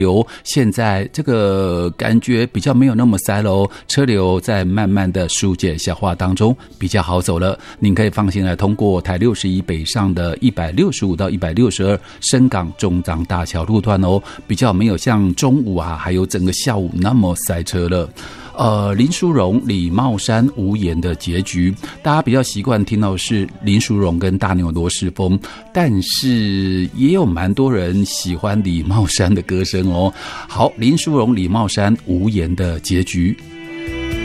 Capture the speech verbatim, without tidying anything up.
流现在这个感觉比较没有那么塞喽，车流在慢慢的疏解消化当中，比较好走了。您可以放心来通过台六十一北上的一百六十五到一百六十二深港中彰大桥路段哦，比较没有像中午啊还有整个下午那么塞车了。呃，林淑荣、李茂山无言的结局，大家比较习惯听到是林淑荣跟大牛罗时丰，但是也有蛮多人喜欢李茂山的歌声哦。好，林淑荣、李茂山无言的结局。